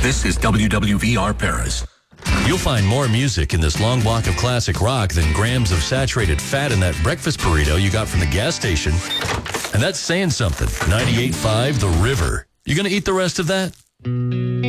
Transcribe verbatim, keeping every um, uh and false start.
This is W W V R Paris. You'll find more music in this long block of classic rock than grams of saturated fat in that breakfast burrito you got from the gas station. And that's saying something. ninety-eight point five The River. You gonna eat the rest of that?